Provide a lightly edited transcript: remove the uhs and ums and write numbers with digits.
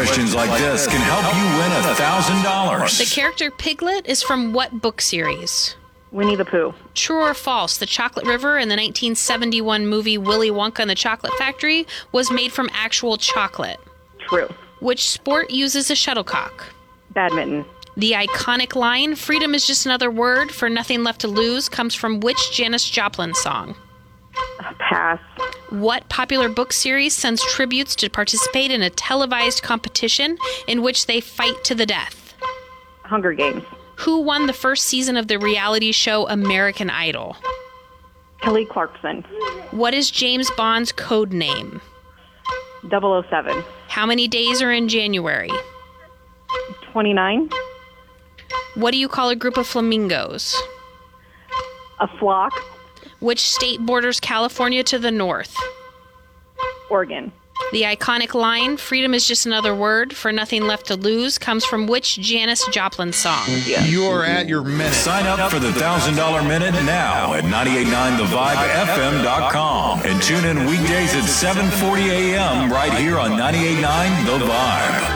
questions like this can help you win $1,000. The character Piglet is from what book series? Winnie the Pooh. True or false, the chocolate river in the 1971 movie Willy Wonka and the Chocolate Factory was made from actual chocolate? True. Which sport uses a shuttlecock? Badminton. The iconic line, "Freedom is just another word for nothing left to lose," comes from which Janis Joplin song? Pass. What popular book series sends tributes to participate in a televised competition in which they fight to the death? Hunger Games. Who won the first season of the reality show American Idol? Kelly Clarkson. What is James Bond's code name? 007. How many days are in January? 29. What do you call a group of flamingos? A flock. Which state borders California to the north? Oregon. The iconic line, "Freedom is just another word for nothing left to lose," comes from which Janis Joplin song? You're at your minute. Sign up for the $1,000 Minute now at 989thevibefm.com and tune in weekdays at 7:40 a.m. right here on 98.9 The Vibe.